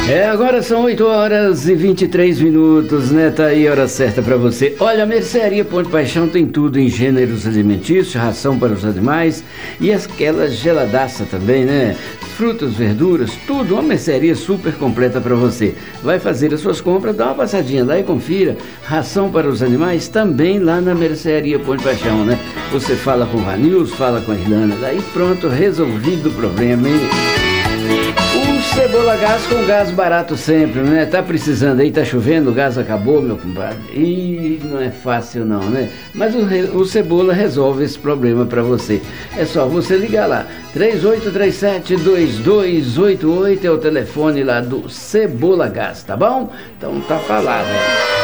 Agora são 8 horas e 23 minutos, né? Tá aí a hora certa para você. Olha, a Mercearia Ponte Paixão tem tudo em gêneros alimentícios, ração para os animais e aquela geladaça também, né? Frutas, verduras, tudo, uma mercearia super completa para você. Vai fazer as suas compras, dá uma passadinha lá e confira. Ração para os animais também lá na Mercearia Ponte Paixão, né? Você fala com o Vanils, fala com a Irlanda, daí pronto, resolvido o problema, hein? Cebola Gás com gás barato sempre, né? Tá precisando aí, tá chovendo, o gás acabou, meu compadre. E não é fácil não, né? Mas o Cebola resolve esse problema pra você. É só você ligar lá. 3837-2288 é o telefone lá do Cebola Gás, tá bom? Então tá falado, né?